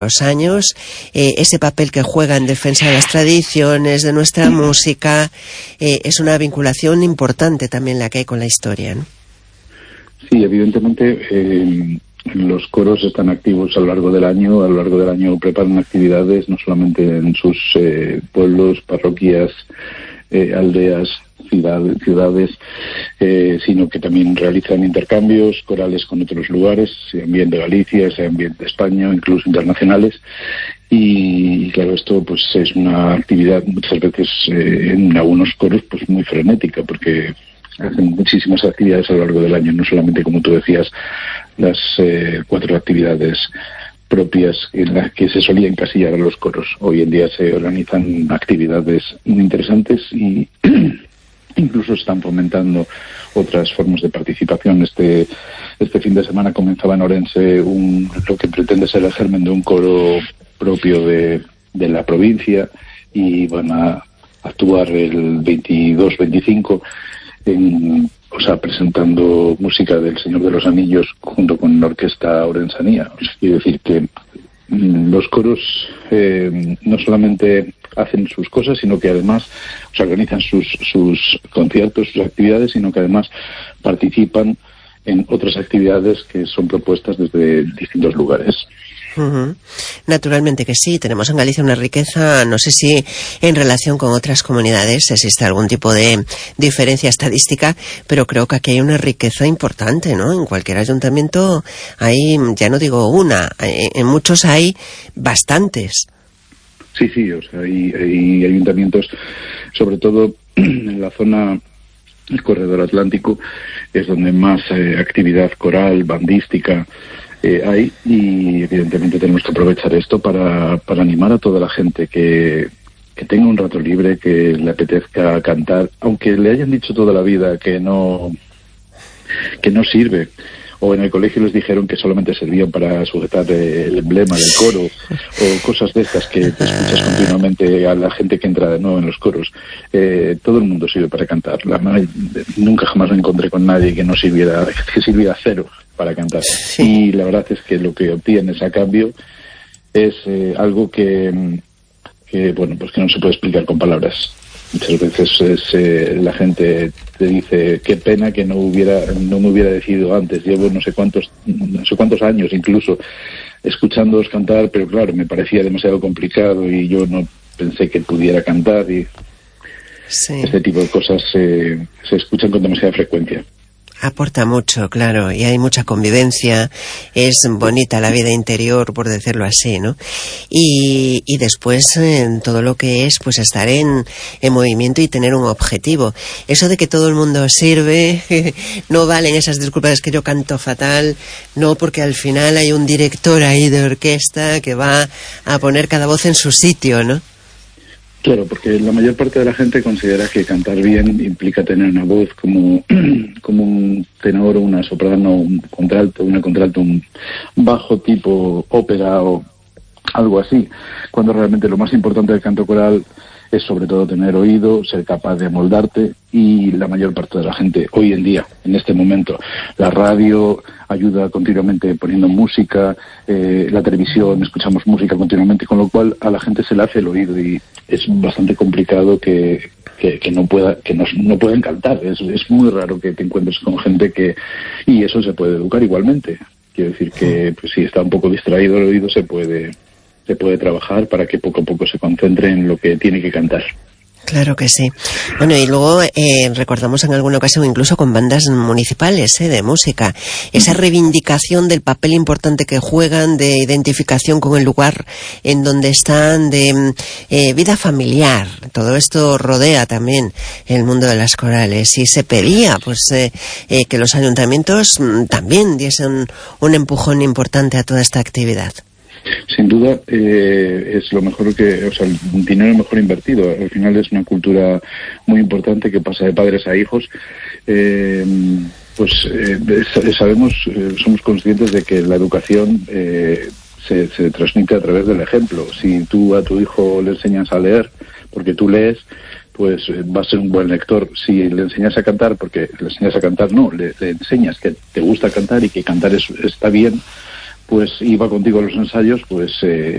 los años, ese papel que juega en defensa de las tradiciones, de nuestra música, es una vinculación importante también la que hay con la historia, ¿no? Sí, evidentemente los coros están activos a lo largo del año. A lo largo del año preparan actividades no solamente en sus pueblos, parroquias, aldeas, ciudades, sino que también realizan intercambios corales con otros lugares, sean bien de Galicia, sean bien de España, o incluso internacionales. Y claro, esto pues es una actividad muchas veces en algunos coros pues muy frenética, porque hacen muchísimas actividades a lo largo del año, no solamente, como tú decías, las 4 actividades propias en las que se solía encasillar a los coros. Hoy en día se organizan actividades muy interesantes y incluso están fomentando otras formas de participación. Este fin de semana comenzaba en Orense lo que pretende ser el germen de un coro propio de la provincia, y van a actuar el 22-25 presentando música del Señor de los Anillos junto con la Orquesta Orensanía. Quiero decir que los coros no solamente hacen sus cosas, sino que además organizan sus conciertos, sus actividades, sino que además participan en otras actividades que son propuestas desde distintos lugares. Uh-huh. Naturalmente que sí, tenemos en Galicia una riqueza, no sé si en relación con otras comunidades existe algún tipo de diferencia estadística, pero creo que aquí hay una riqueza importante, ¿no? En cualquier ayuntamiento hay, ya no digo una, en muchos hay bastantes. Sí, hay ayuntamientos, sobre todo en la zona del Corredor Atlántico, es donde más actividad coral, bandística hay, y evidentemente tenemos que aprovechar esto para animar a toda la gente que tenga un rato libre, que le apetezca cantar, aunque le hayan dicho toda la vida que no sirve, o en el colegio les dijeron que solamente servían para sujetar el emblema del coro, o cosas de estas que te escuchas continuamente a la gente que entra de nuevo en los coros. Todo el mundo sirve para cantar. Nunca jamás me encontré con nadie que sirviera cero para cantar. Sí. Y la verdad es que lo que obtienes a cambio es algo que no se puede explicar con palabras. Muchas veces la gente te dice: qué pena que no me hubiera decidido antes. Llevo no sé cuántos años incluso escuchándoos cantar, pero claro, me parecía demasiado complicado y yo no pensé que pudiera cantar. Y sí, este tipo de cosas se escuchan con demasiada frecuencia. Aporta mucho, claro, y hay mucha convivencia, es bonita la vida interior, por decirlo así, ¿no? Y después todo lo que es pues estar en movimiento y tener un objetivo. Eso de que todo el mundo sirve, no valen esas disculpas que yo canto fatal, no, porque al final hay un director ahí de orquesta que va a poner cada voz en su sitio, ¿no? Claro, porque la mayor parte de la gente considera que cantar bien implica tener una voz como un tenor, una soprano, un contralto, un bajo tipo ópera o algo así, cuando realmente lo más importante del canto coral es sobre todo tener oído, ser capaz de amoldarte, y la mayor parte de la gente hoy en día, en este momento, la radio ayuda continuamente poniendo música, la televisión, escuchamos música continuamente, con lo cual a la gente se le hace el oído y es bastante complicado que no puedan cantar. Es muy raro que te encuentres con gente y eso se puede educar igualmente. Quiero decir que pues, si está un poco distraído el oído se puede trabajar para que poco a poco se concentre en lo que tiene que cantar. Claro que sí. Bueno, y luego recordamos en alguna ocasión incluso con bandas municipales de música, esa reivindicación del papel importante que juegan, de identificación con el lugar en donde están, de vida familiar. Todo esto rodea también el mundo de las corales, y se pedía pues que los ayuntamientos también diesen un empujón importante a toda esta actividad. Sin duda es lo mejor el dinero mejor invertido. Al final es una cultura muy importante que pasa de padres a hijos. Sabemos, somos conscientes de que la educación se transmite a través del ejemplo. Si tú a tu hijo le enseñas a leer porque tú lees, pues va a ser un buen lector. Si le enseñas a cantar le enseñas que te gusta cantar y que cantar está bien, pues iba contigo a los ensayos, pues